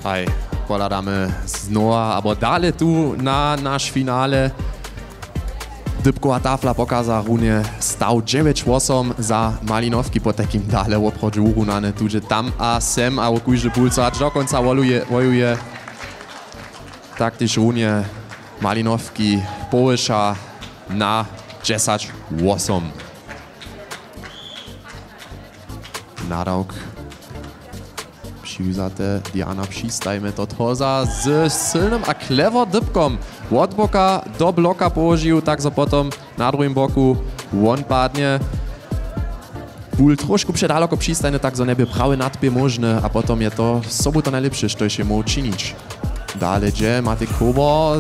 Hej, poladamy znowu, abo dalej tu na nasz finale. Dybkowa tafla pokaza runie stał 9-8 za Malinowki po takim dalej oprodzie urunane, tuže tam a sem, a okujże pulca, aż do końca wojuje. Tak też runie Malinowki połysza na 10-8. Nadałk přiwzate Diana Přistaj metod hoza z silnym a clever dybkom. Od boka do bloka położył, tak so potom na drugim boku on padnie. Bul troszkę przedaleko przystajny, tak so niebie prawy nadbie możny, a potom je to sobu to najlepsze, co się mógł czynić. Dalej gdzie Matek Kober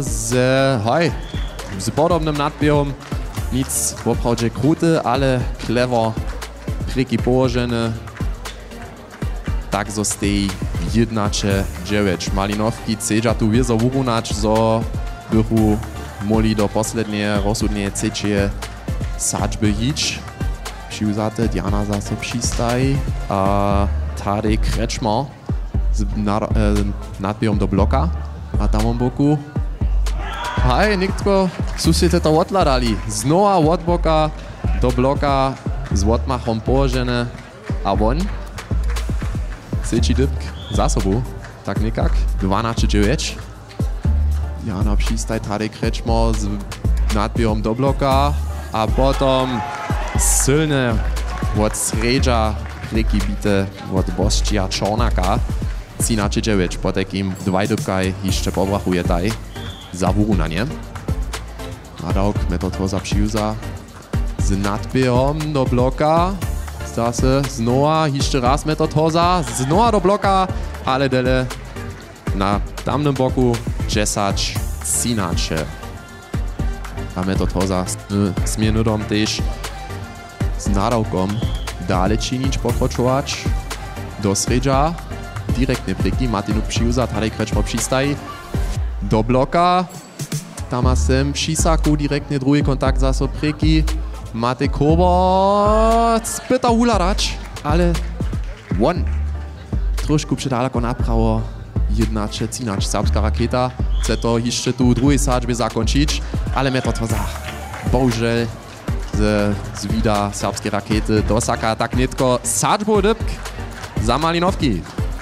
z podobnym nadbiegom. Nic w oprawdzie kruty, ale clever priki położony. Tak zostaje 1-9. Malinowki chcedza tu wiezo urunać, zo bychu mogli do poslednie rozsudnie trzecie sadźby hić. Přiwzate Diana zase Přistaj a tady Krečmar z nadbiegom do bloka a tam on boku. Hej, niktko susjete to odladali. Znova od boka do bloka z odmachom położone a on trzeci dybk za sobą, tak nikak. 12-9. Diana Přistaj, tady Krečmar z nadbiegom do bloka a potom silne od sredža preki bite od Bosčija Čornaka. 13-9. Po takim dvaj dybkaj jeszcze pobrachuje taj za wurunanie. Nadałk metod hoza přiwza z nadbiegom do bloka. Zase znowa, jeszcze raz metod hoza, znowa do bloka, ale dele na tamnym boku 10-13. A metod hoza zmienudom też z nadałkom dalej czynić, pokročować do sredža. Direktne pliki, Martinuk Přiwza, tady Krečmar Přistaj do bloka. Tam a sem Přisaku, direktny drugi kontakt zase pliki. Matek Kober spyta uladać, ale on troszkę przedaleko naprawo 1-13 serbska rakieta. Chce to jeszcze tu drugiej sadźbie zakończyć, ale metod hoza bohužel z vida serbskiej rakiety dosaka tak nitko sadźbu dybk za Malinowki.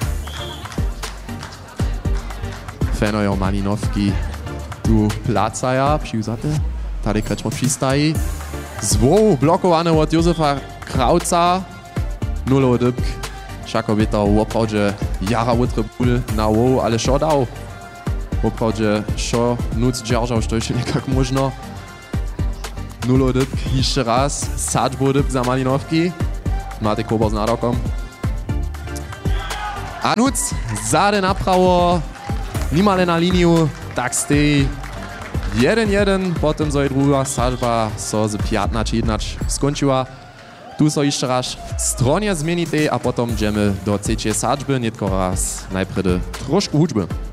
Fanojo Malinowki tu placaja, Přiwzate, tady Krečmar Přistaj. Zwoł blokowany od Józefa Krauca, 0 dybk. Szakobita w oprawdzie jara utry ból na wow, ale szo dał. W oprawdzie szo nuc dzierżał, što jeszcze niekak można. 0 dybk, jeszcze raz, sadźbu dybk za Malinowki. Matek Kober z nadałkom. A nuc zade naprawo, nimale na liniu, tak stej 1-1, potem so i druga sadźba so z 15-11 skończyła. Tu so jeszcze raz stronie zmienite, a potom idziemy do trzeciej sadźby, nietko raz najpierw troszkę hudźby.